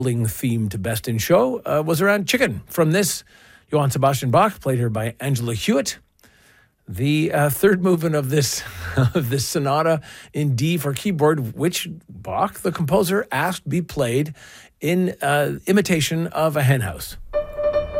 themed Best in Show was around chicken. From this, Johann Sebastian Bach, played here by Angela Hewitt. The third movement of this sonata in D for keyboard, which Bach, the composer, asked be played in imitation of a henhouse.